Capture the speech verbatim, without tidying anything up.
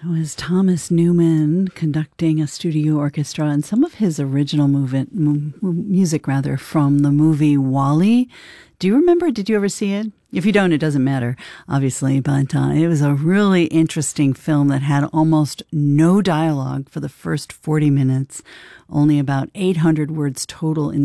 It was Thomas Newman conducting a studio orchestra and some of his original movement, m- music rather, from the movie WALL-E. Do you remember? Did you ever see it? If you don't, it doesn't matter, obviously, but uh, it was a really interesting film that had almost no dialogue for the first forty minutes, only about eight hundred words total in